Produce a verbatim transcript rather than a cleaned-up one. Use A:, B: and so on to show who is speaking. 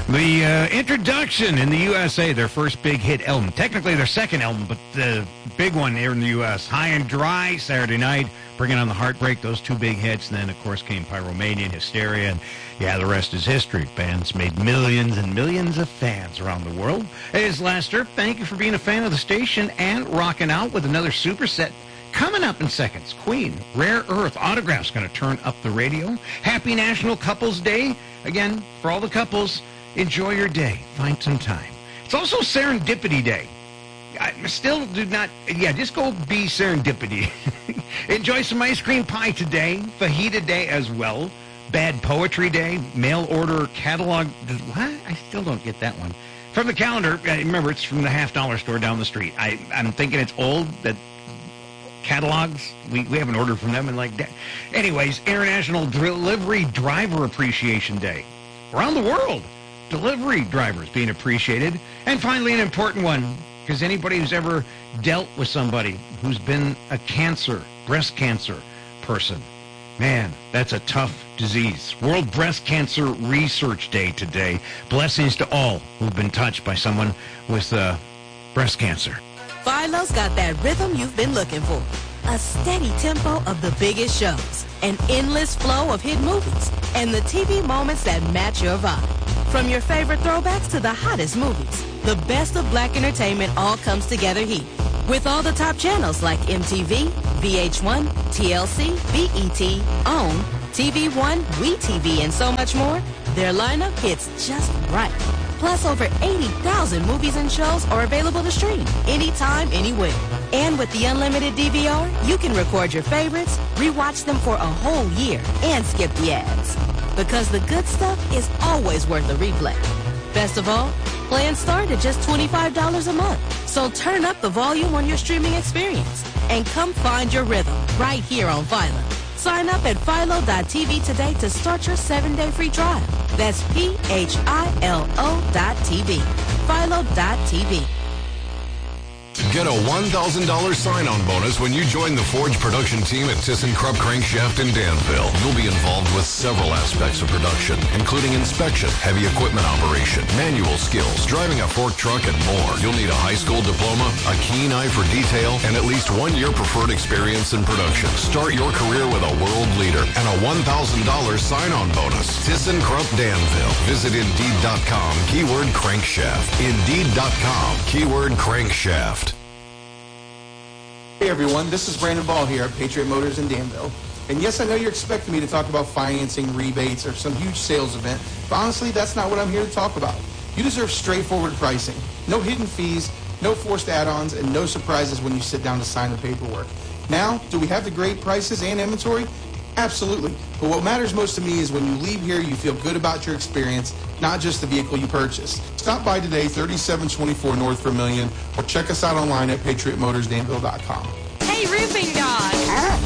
A: The uh, introduction in the U S A, their first big hit album. Technically their second album, but the big one here in the U S High and Dry, Saturday Night, Bringing on the Heartbreak, those two big hits. And then, of course, came Pyromania and Hysteria. And, yeah, the rest is history. Bands made millions and millions of fans around the world. Hey, it's Lester. Thank you for being a fan of the station and rocking out with another superset. Coming up in seconds, Queen, Rare Earth, Autograph's going to turn up the radio. Happy National Couples Day. Again, for all the couples, enjoy your day. Find some time. It's also Serendipity Day. I still do not, yeah, just go be serendipity. Enjoy some ice cream pie today. Fajita Day as well. Bad Poetry Day. Mail order catalog. What? I still don't get that one. From the calendar, remember, it's from the half dollar store down the street. I, I'm thinking it's old, that catalogs, we, we haven't ordered from them in like that. Anyways, International Delivery Driver Appreciation Day. Around the world, delivery drivers being appreciated. And finally, an important one, because anybody who's ever dealt with somebody who's been a cancer, breast cancer person, man, that's a tough disease. World Breast Cancer Research Day today. Blessings to all who've been touched by someone with uh, breast cancer.
B: Philo's got that rhythm you've been looking for. A steady tempo of the biggest shows, an endless flow of hit movies, and the T V moments that match your vibe. From your favorite throwbacks to the hottest movies, the best of black entertainment all comes together here. With all the top channels like M T V, V H one, T L C, B E T, OWN, T V one, WeTV, and so much more, their lineup hits just right. Plus, over eighty thousand movies and shows are available to stream anytime, anywhere. And with the unlimited D V R, you can record your favorites, rewatch them for a whole year, and skip the ads. Because the good stuff is always worth a replay. Best of all, plans start at just twenty-five dollars a month. So turn up the volume on your streaming experience and come find your rhythm right here on Philo. Sign up at philo dot t v today to start your seven-day free trial. That's P H I L O dot T V. philo dot t v.
C: Get a one thousand dollars sign-on bonus when you join the Forge production team at ThyssenKrupp Crankshaft in Danville. You'll be involved with several aspects of production, including inspection, heavy equipment operation, manual skills, driving a fork truck, and more. You'll need a high school diploma, a keen eye for detail, and at least one year preferred experience in production. Start your career with a world leader and a one thousand dollars sign-on bonus. ThyssenKrupp Danville. Visit Indeed dot com, keyword crankshaft. Indeed dot com, keyword crankshaft.
D: Hey everyone, this is Brandon Ball here at Patriot Motors in Danville. And yes, I know you're expecting me to talk about financing, rebates, or some huge sales event, but honestly, that's not what I'm here to talk about. You deserve straightforward pricing. No hidden fees, no forced add-ons, and no surprises when you sit down to sign the paperwork. Now, do we have the great prices and inventory? Absolutely. But what matters most to me is when you leave here, you feel good about your experience, not just the vehicle you purchased. Stop by today, thirty-seven twenty-four North Vermillion, or check us out online at patriot motors danville dot com.